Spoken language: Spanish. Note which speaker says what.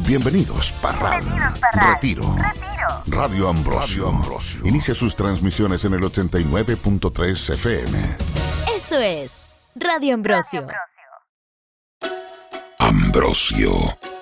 Speaker 1: Bienvenidos, Parral. Retiro. Radio Ambrosio. Inicia sus transmisiones en el 89.3 FM.
Speaker 2: Esto es Radio Ambrosio.
Speaker 1: Ambrosio